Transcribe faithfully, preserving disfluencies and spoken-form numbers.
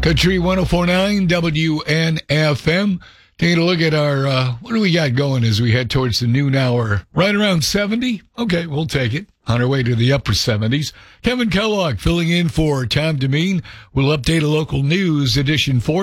Country ten forty-nine W N F M. Taking a look at our, uh, what do we got going as we head towards the noon hour? Right around seventy? Okay, we'll take it. On our way to the upper seventies. Kevin Kellogg filling in for Tom Demeen. We'll update a local news edition for